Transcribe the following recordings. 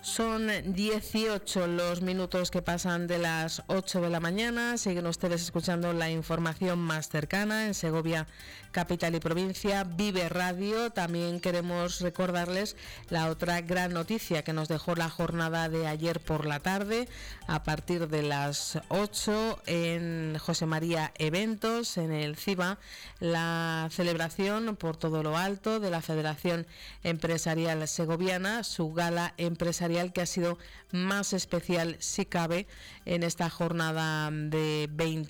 Son 18 los minutos que pasan de las 8 de la mañana. Siguen ustedes escuchando la información más cercana en Segovia, capital y provincia, Vive Radio. También queremos recordarles la otra gran noticia que nos dejó la jornada de ayer por la tarde. A partir de las 8 en José María Eventos, en el CIBA, la celebración por todo lo alto de la Federación Empresarial Segoviana, su gala empresarial que ha sido más especial, si cabe, en esta jornada de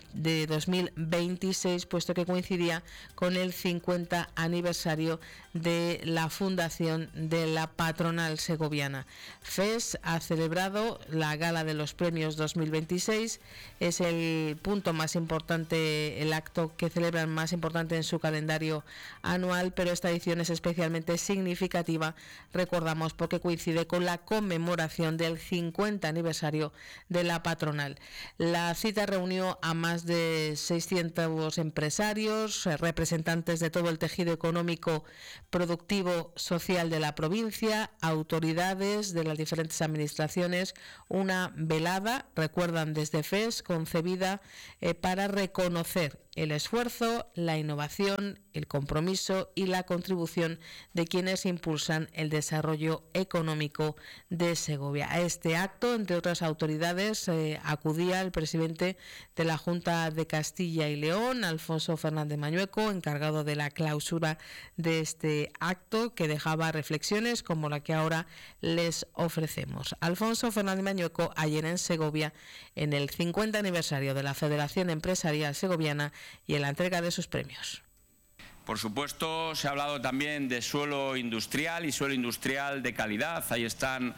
2026, puesto que coincidía con el 50 aniversario de la fundación de la patronal segoviana. FES ha celebrado la gala de los premios 2026, es el punto más importante, el acto que celebran más importante en su calendario anual, pero esta edición es especialmente significativa, recordamos, porque coincide con la conmemoración del 50 aniversario de la patronal. La cita reunió a más de 600 empresarios, representantes de todo el tejido económico, productivo, social de la provincia, autoridades de las diferentes administraciones, una velada, recuerdan desde FES, concebida para reconocer el esfuerzo, la innovación, el compromiso y la contribución de quienes impulsan el desarrollo económico de Segovia. A este acto, entre otras autoridades, acudía el presidente de la Junta de Castilla y León, Alfonso Fernández Mañueco, encargado de la clausura de este acto, que dejaba reflexiones como la que ahora les ofrecemos. Alfonso Fernández Mañueco, ayer en Segovia, en el 50 aniversario de la Federación Empresarial Segoviana y en la entrega de sus premios. Por supuesto, se ha hablado también de suelo industrial y suelo industrial de calidad. Ahí están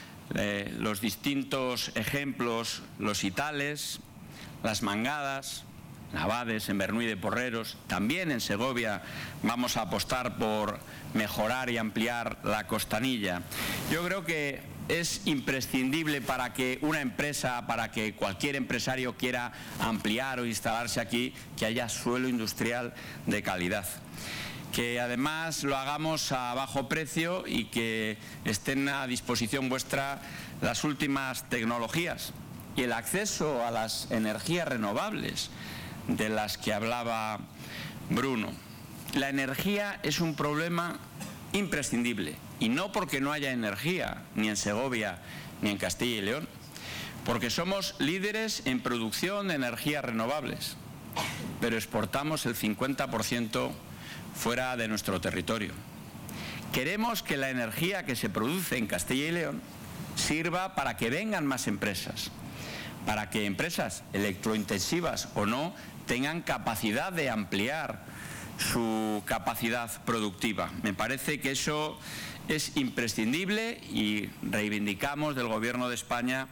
los distintos ejemplos, los Itales, las Mangadas, Navades, en Bernuy de Porreros. También en Segovia vamos a apostar por mejorar y ampliar la Costanilla. Yo creo que es imprescindible para que una empresa, para que cualquier empresario quiera ampliar o instalarse aquí, que haya suelo industrial de calidad. Que además lo hagamos a bajo precio y que estén a disposición vuestra las últimas tecnologías y el acceso a las energías renovables de las que hablaba Bruno. La energía es un problema imprescindible, y no porque no haya energía ni en Segovia ni en Castilla y León, porque somos líderes en producción de energías renovables, pero exportamos el 50% fuera de nuestro territorio. Queremos que la energía que se produce en Castilla y León sirva para que vengan más empresas, para que empresas electrointensivas o no tengan capacidad de ampliar su capacidad productiva. Me parece que eso es imprescindible y reivindicamos del Gobierno de España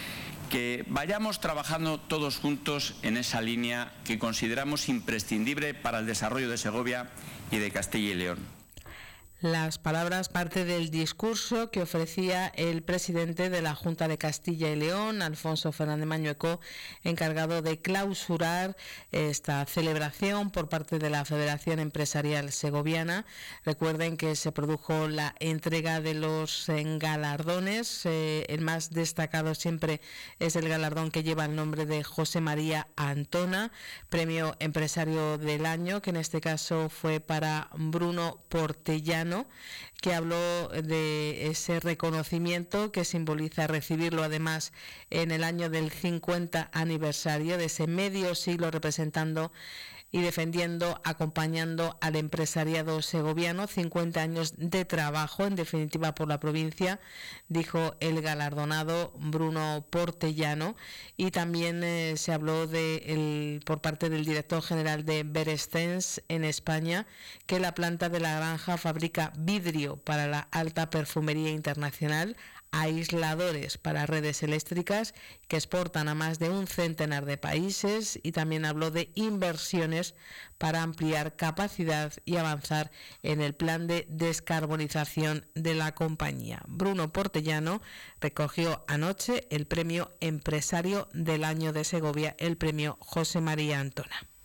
que vayamos trabajando todos juntos en esa línea que consideramos imprescindible para el desarrollo de Segovia y de Castilla y León. Las palabras parte del discurso que ofrecía el presidente de la Junta de Castilla y León, Alfonso Fernández Mañueco, encargado de clausurar esta celebración por parte de la Federación Empresarial Segoviana. Recuerden que se produjo la entrega de los galardones. El más destacado siempre es el galardón que lleva el nombre de José María Antona, Premio Empresario del Año, que en este caso fue para Bruno Portellano, que habló de ese reconocimiento que simboliza recibirlo además en el año del 50 aniversario, de ese medio siglo representando y defendiendo, acompañando al empresariado segoviano, 50 años de trabajo, en definitiva, por la provincia, dijo el galardonado Bruno Portellano. Y también se habló por parte del director general de Berestens en España, que la planta de la granja fabrica vidrio para la alta perfumería internacional, aisladores para redes eléctricas que exportan a más de un centenar de países, y también habló de inversiones para ampliar capacidad y avanzar en el plan de descarbonización de la compañía. Bruno Portellano recogió anoche el Premio Empresario del Año de Segovia, el Premio José María Antona.